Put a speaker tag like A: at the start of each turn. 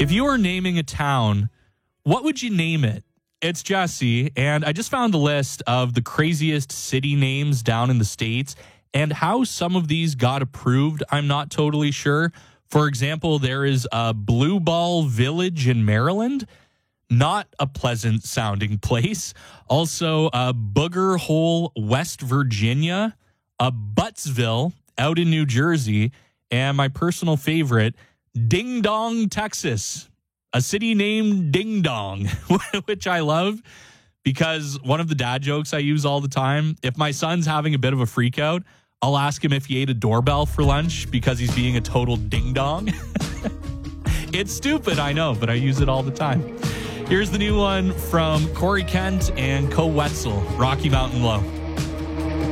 A: If you were naming a town, what would you name it? It's Jesse, and I just found a list of the craziest city names down in the States and how some of these got approved. I'm not totally sure. For example, there is a Blue Ball Village in Maryland. Not a pleasant sounding place. Also, a Booger Hole, West Virginia, a Buttsville out in New Jersey, and my personal favorite, Ding Dong, Texas. A city named Ding Dong, which I love because one of the dad jokes I use all the time, if my son's having a bit of a freak out, I'll ask him if he ate a doorbell for lunch because he's being a total ding dong. It's stupid, I know, but I use it all the time. Here's the new one from Corey Kent and Co Wetzel, Rocky Mountain Low.